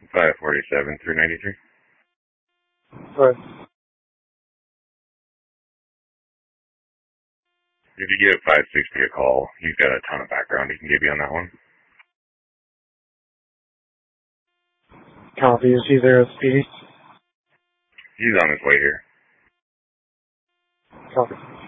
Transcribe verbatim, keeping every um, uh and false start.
five forty-seven through ninety-three. Right. If you give five sixty a call, he's got a ton of background he can give you on that one. Copy. Is he there at Speedy? He's on his way here. Copy.